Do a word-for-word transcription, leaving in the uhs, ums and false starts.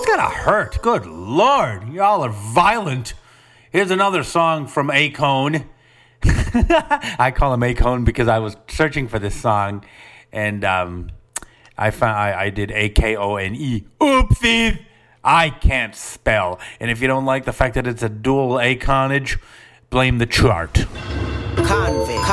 gotta hurt. Good Lord. Y'all are violent. Here's another song from Akon. I call him Akon because I was searching for this song, and um, I found I, I did A K O N E. Oopsies. I can't spell. And if you don't like the fact that it's a dual Akonage, blame the chart. Convict.